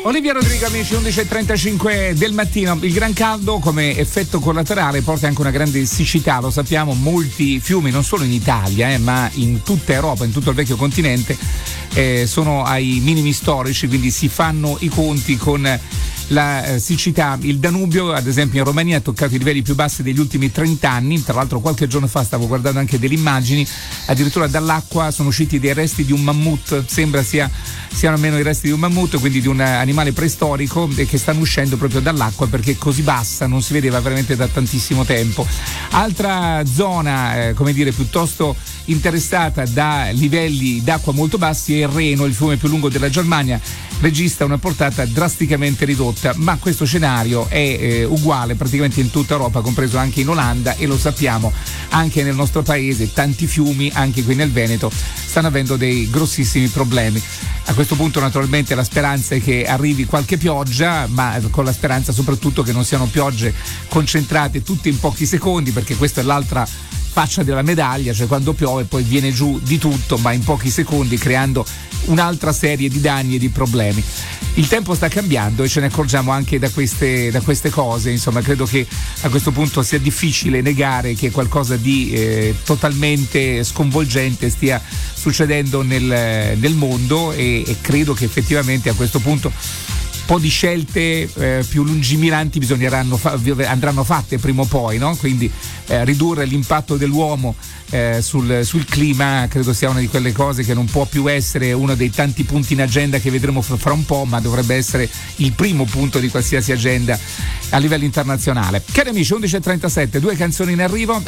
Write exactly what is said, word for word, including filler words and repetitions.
Olivia Rodrigo, amici, undici e trentacinque del mattino. Il gran caldo come effetto collaterale porta anche una grande siccità, lo sappiamo, molti fiumi non solo in Italia eh, ma in tutta Europa, in tutto il vecchio continente eh, sono ai minimi storici, quindi si fanno i conti con la eh, siccità. Il Danubio, ad esempio, in Romania ha toccato i livelli più bassi degli ultimi trenta anni. Tra l'altro qualche giorno fa stavo guardando anche delle immagini, addirittura dall'acqua sono usciti dei resti di un mammut, sembra sia siano almeno i resti di un mammut, quindi di un animale preistorico, che stanno uscendo proprio dall'acqua perché così bassa non si vedeva veramente da tantissimo tempo. Altra zona eh, come dire piuttosto interessata da livelli d'acqua molto bassi è il Reno, il fiume più lungo della Germania, registra una portata drasticamente ridotta, ma questo scenario è eh, uguale praticamente in tutta Europa, compreso anche in Olanda, e lo sappiamo anche nel nostro paese. Tanti fiumi, anche qui nel Veneto, stanno avendo dei grossissimi problemi. A questo punto naturalmente la speranza è che arrivi qualche pioggia, ma con la speranza soprattutto che non siano piogge concentrate tutte in pochi secondi, perché questa è l'altra faccia della medaglia, cioè quando piove poi viene giù di tutto, ma in pochi secondi, creando un'altra serie di danni e di problemi. Il tempo sta cambiando e ce ne accorgiamo anche da queste, da queste cose, insomma credo che a questo punto sia difficile negare che qualcosa di eh, totalmente sconvolgente stia succedendo nel, nel mondo e, e credo che effettivamente a questo punto un po' di scelte eh, più lungimiranti bisogneranno fa- andranno fatte prima o poi, no? Quindi eh, ridurre l'impatto dell'uomo eh, sul, sul clima credo sia una di quelle cose che non può più essere uno dei tanti punti in agenda che vedremo fra, fra un po', ma dovrebbe essere il primo punto di qualsiasi agenda a livello internazionale. Cari amici, undici e trentasette, due canzoni in arrivo.